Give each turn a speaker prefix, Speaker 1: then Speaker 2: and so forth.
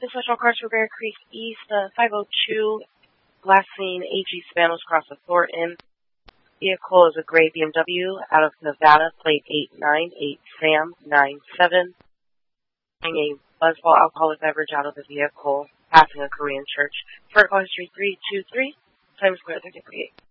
Speaker 1: The special cars for Bear Creek East, 502 Glassine AG Spanos Cross of Thornton. Vehicle is a gray BMW out of Nevada, plate 898 Sam 97. A buzzball alcoholic beverage out of the vehicle, passing a Korean church. Vertical history 323, Times Square 38.